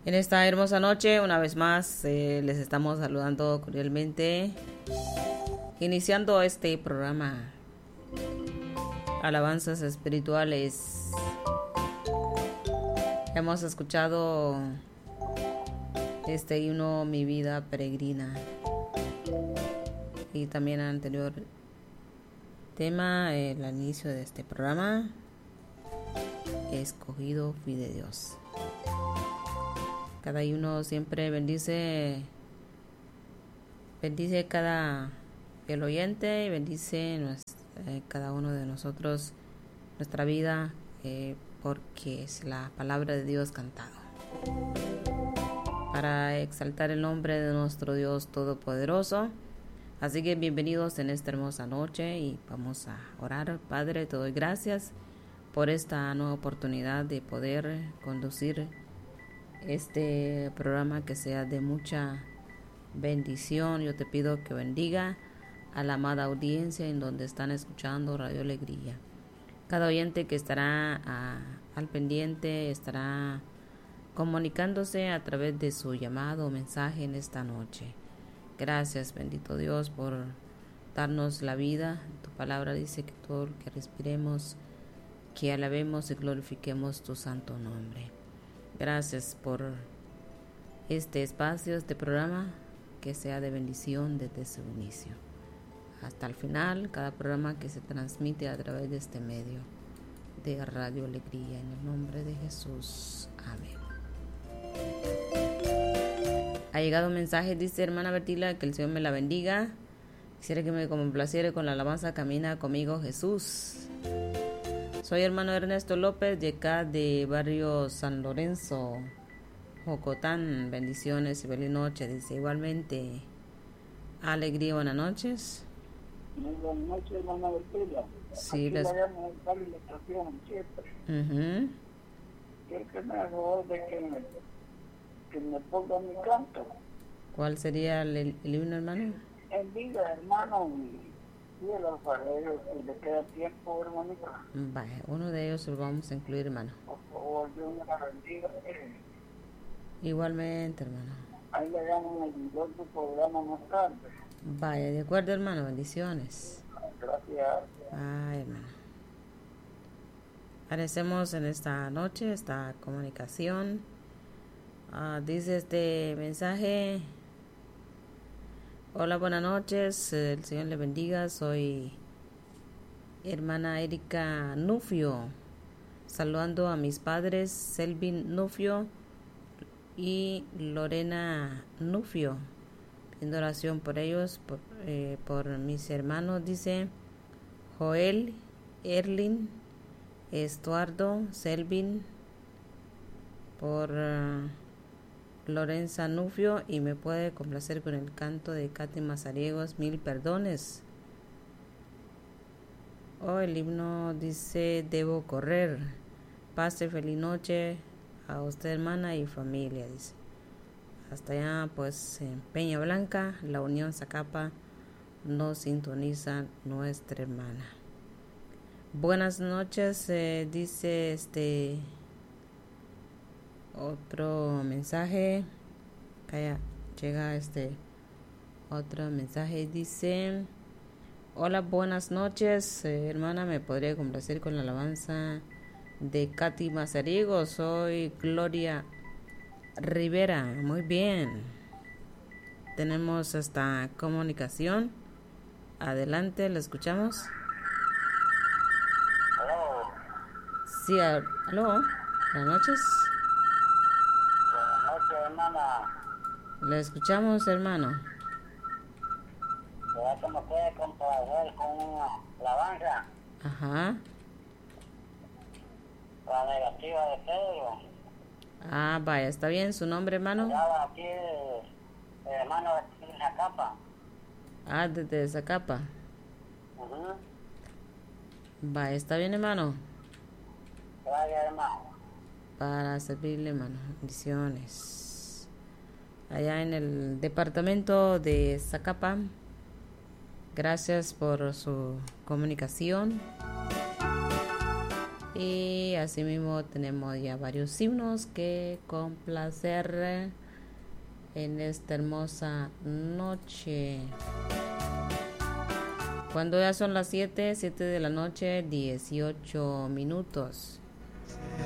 En esta hermosa noche, una vez más, les estamos saludando cordialmente, iniciando este programa, Alabanzas Espirituales. Hemos escuchado este himno, Mi Vida Peregrina, y también el anterior tema, el inicio de este programa, Escogido fui de Dios. Cada uno siempre bendice cada el oyente y bendice cada uno de nosotros nuestra vida, porque es la palabra de Dios cantado para exaltar el nombre de nuestro Dios Todopoderoso. Así que bienvenidos en esta hermosa noche y vamos a orar. Padre, te doy gracias por esta nueva oportunidad de poder conducir este programa, que sea de mucha bendición. Yo te pido que bendiga a la amada audiencia en donde están escuchando Radio Alegría. Cada oyente que estará al pendiente estará comunicándose a través de su llamado o mensaje en esta noche. Gracias, bendito Dios, por darnos la vida. Tu palabra dice que todo lo que respiremos, que alabemos y glorifiquemos tu santo nombre. Gracias por este espacio, este programa, que sea de bendición desde su inicio hasta el final, cada programa que se transmite a través de este medio de Radio Alegría, en el nombre de Jesús. Amén. Ha llegado un mensaje, dice hermana Bertila, que el Señor me la bendiga. Quisiera que me complaciera con la alabanza Camina conmigo Jesús. Soy hermano Ernesto López, de acá de barrio San Lorenzo, Jocotán. Bendiciones y feliz noche. Dice igualmente, Alegría, buenas noches. Muy buenas noches, hermana Bertila. Sí, aquí la llamo a buscar ilustración siempre. Quiero que me haga favor de que me ponga mi canto. ¿Cuál sería el himno, hermano? En vida, hermano, y el alfarero, si le queda tiempo, hermanita. Vaya, uno de ellos lo vamos a incluir, hermano. Por favor, Dios me la bendiga. Igualmente, hermano. Ahí le llamo en el otro programa más tarde. Vaya, de acuerdo, hermano, bendiciones. Gracias. Ay, hermano. Agradecemos en esta noche esta comunicación. Dice este mensaje: hola, buenas noches, el Señor le bendiga. Soy hermana Erika Nufio, saludando a mis padres Selvin Nufio y Lorena Nufio, pidiendo oración por ellos, por mis hermanos, dice Joel, Erlin, Estuardo, Selvin, por Lorenza Nufio, y me puede complacer con el canto de Katy Mazariegos, Mil Perdones. El himno dice Debo Correr. Pase feliz noche a usted, hermana, y familia, dice. Hasta allá, pues, en Peña Blanca, la Unión Zacapa, nos sintoniza nuestra hermana. Buenas noches, dice otro mensaje. Calla, llega otro mensaje, dice: hola, buenas noches, hermana, me podría complacer con la alabanza de Katy Mazariego. Soy Gloria Rivera. Muy bien, tenemos esta comunicación. Adelante, ¿la escuchamos? Aló. Sí, aló, buenas noches. Buenas noches, hermana. La escuchamos, hermano. ¿Será que me puede complacer con una alabanza? Ajá. La negativa de Pedro. Vaya, está bien. ¿Su nombre, hermano? Hablaba aquí el hermano de Zacapa. Desde Zacapa. Uh-huh. Vaya, está bien, hermano. Gracias, hermano. Para servirle, hermano. Bendiciones. Allá en el departamento de Zacapa. Gracias por su comunicación. Y asimismo tenemos ya varios himnos que complacer en esta hermosa noche. Cuando ya son las 7 de la noche, 18 minutos.